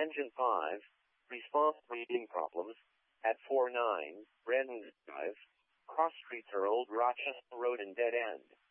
Tangent 5, response reading problems, at 49, Brandon Drive, cross streets are Old Rochester Road and Dead End.